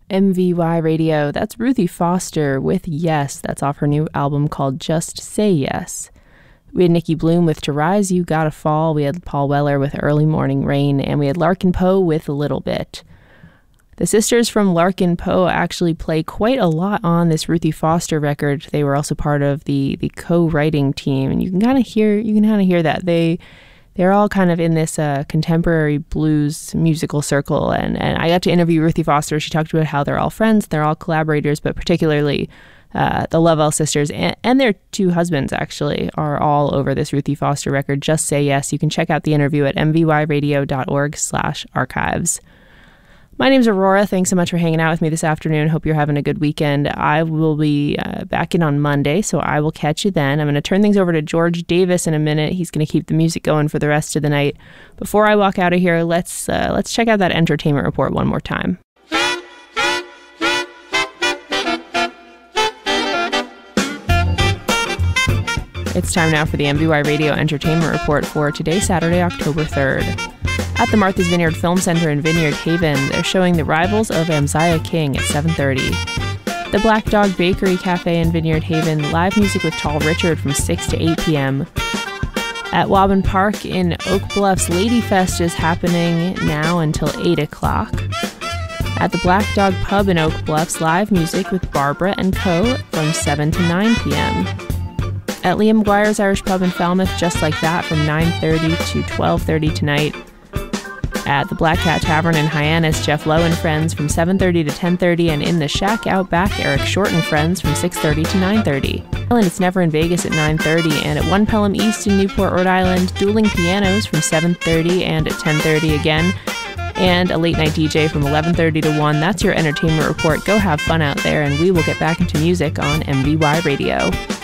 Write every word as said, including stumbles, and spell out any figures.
M V Y Radio, that's Ruthie Foster with Yes. That's off her new album called Just Say Yes. We had Nikki Bloom with To Rise You Gotta Fall, we had Paul Weller with Early Morning Rain, and we had Larkin Poe with A Little Bit. The sisters from Larkin Poe actually play quite a lot on this Ruthie Foster record. They were also part of the the co-writing team, and you can kind of hear you can kind of hear that they they're all kind of in this uh, contemporary blues musical circle. And and I got to interview Ruthie Foster. She talked about how they're all friends, they're all collaborators, but particularly uh, the Lovell sisters and, and their two husbands actually are all over this Ruthie Foster record. Just Say Yes. You can check out the interview at m v y radio dot org slash archives. My name's Aurora. Thanks so much for hanging out with me this afternoon. Hope you're having a good weekend. I will be uh, back in on Monday, so I will catch you then. I'm going to turn things over to George Davis in a minute. He's going to keep the music going for the rest of the night. Before I walk out of here, let's uh, let's check out that entertainment report one more time. It's time now for the M V Y Radio Entertainment Report for today, Saturday, October third. At the Martha's Vineyard Film Center in Vineyard Haven, they're showing The Rivals of Amziah King at seven thirty. The Black Dog Bakery Cafe in Vineyard Haven, live music with Tall Richard from six to eight p.m. At Waubun Park in Oak Bluffs, Lady Fest is happening now until eight o'clock. At the Black Dog Pub in Oak Bluffs, live music with Barbara and Co. from seven to nine p.m. At Liam McGuire's Irish Pub in Falmouth, Just Like That from nine thirty to twelve thirty tonight. At the Black Cat Tavern in Hyannis, Jeff Lowe and Friends from seven thirty to ten thirty, and in the Shack Out Back, Eric Short and Friends from six thirty to nine thirty. And It's Never in Vegas at nine thirty, and at One Pelham East in Newport, Rhode Island, Dueling Pianos from seven thirty and at ten thirty again, and a late night D J from eleven thirty to one. That's your entertainment report. Go have fun out there, and we will get back into music on M V Y Radio.